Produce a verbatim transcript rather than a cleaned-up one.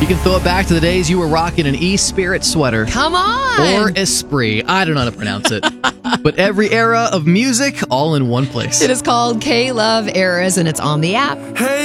You can throw it back to the days you were rocking an E-Spirit sweater. Come on! Or Esprit. I don't know how to pronounce it. But every era of music all in one place. It is called K-Love Eras, and it's on the app. Hey.